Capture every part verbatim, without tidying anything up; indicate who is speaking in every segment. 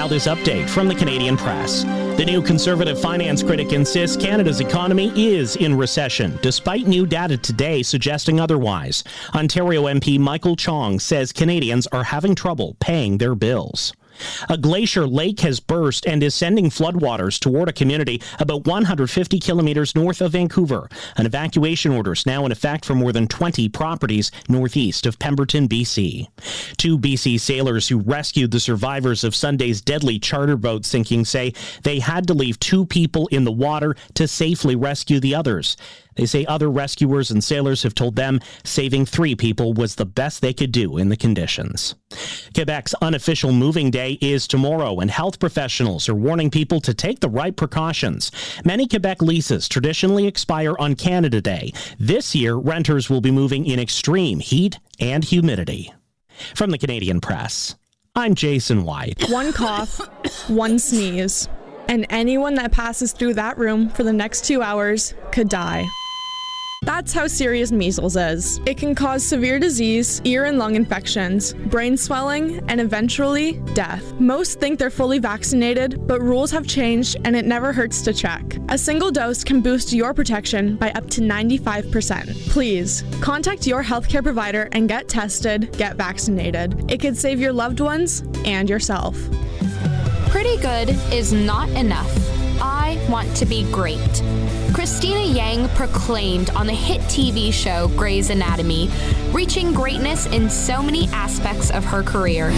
Speaker 1: Now this update from the Canadian Press. The new Conservative finance critic insists Canada's economy is in recession, despite new data today suggesting otherwise. Ontario M P Michael Chong says Canadians are having trouble paying their bills. A glacier lake has burst and is sending floodwaters toward a community about one hundred fifty kilometers north of Vancouver. An evacuation order is now in effect for more than twenty properties northeast of Pemberton, B C. Two B C sailors who rescued the survivors of Sunday's deadly charter boat sinking say they had to leave two people in the water to safely rescue the others. They say other rescuers and sailors have told them saving three people was the best they could do in the conditions. Quebec's unofficial moving day is tomorrow, and health professionals are warning people to take the right precautions. Many Quebec leases traditionally expire on Canada Day. This year, renters will be moving in extreme heat and humidity. From the Canadian Press, I'm Jason White.
Speaker 2: One cough, one sneeze, and anyone that passes through that room for the next two hours could die. That's how serious measles is. It can cause severe disease, ear and lung infections, brain swelling, and eventually death. Most think they're fully vaccinated, but rules have changed and it never hurts to check. A single dose can boost your protection by up to ninety-five percent. Please, contact your healthcare provider and get tested, get vaccinated. It could save your loved ones and yourself.
Speaker 3: Pretty good is not enough. I want to be great. Christina Yang proclaimed on the hit T V show Grey's Anatomy, reaching greatness in so many aspects of her career.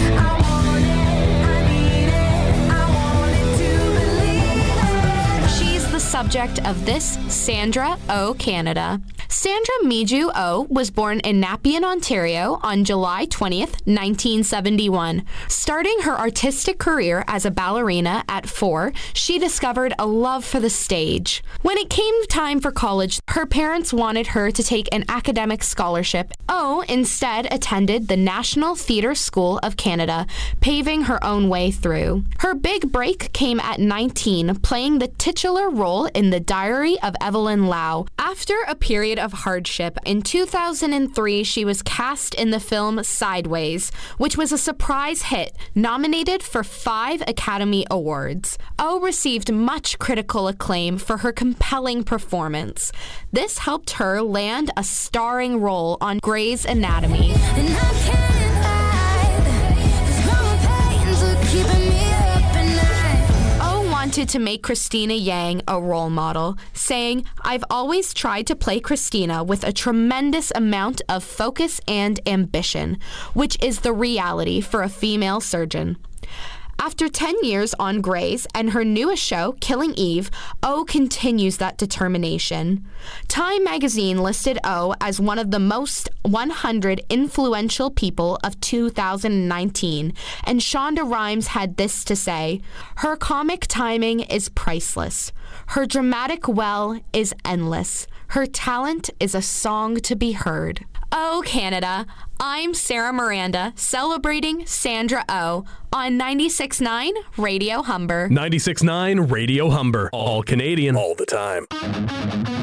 Speaker 3: She's the subject of this Sandra O Canada. Sandra Miju O was born in Nepean, Ontario on July twentieth, nineteen seventy-one. Starting her artistic career as a ballerina at four, she discovered a love for the stage. When it came time for college, her parents wanted her to take an academic scholarship. O instead attended the National Theatre School of Canada, paving her own way through. Her big break came at nineteen, playing the titular role in The Diary of Evelyn Lau. After a period of hardship, in two thousand three, she was cast in the film Sideways, which was a surprise hit, nominated for five Academy Awards. O received much critical acclaim for her compelling performance. This helped her land a starring role on Grey's Anatomy. And I can't hide, 'cause my pains are keeping me up at night. O wanted to make Christina Yang a role model, saying, "I've always tried to play Christina with a tremendous amount of focus and ambition, which is the reality for a female surgeon." After ten years on Grey's and her newest show, Killing Eve, O continues that determination. Time magazine listed O as one of the most one hundred influential people of two thousand nineteen, and Shonda Rhimes had this to say: "Her comic timing is priceless. Her dramatic well is endless. Her talent is a song to be heard." Oh, Canada, I'm Sarah Miranda, celebrating Sandra O on ninety-six point nine Radio Humber.
Speaker 4: ninety-six point nine Radio Humber. All Canadian. All the time.